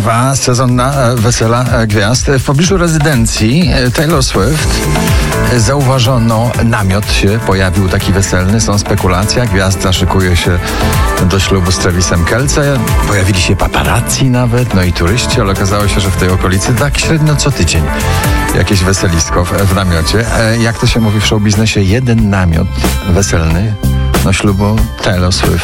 trwa sezon na wesela gwiazd. W pobliżu rezydencji Taylor Swift zauważono, namiot się pojawił taki weselny, są spekulacje, gwiazda szykuje się do ślubu z Travisem Kelce, pojawili się paparazzi nawet, no i turyści, ale okazało się, że w tej okolicy tak średnio co tydzień jakieś weselisko w namiocie. Jak to się mówi w showbiznesie, jeden namiot weselny do ślubu Taylor Swift.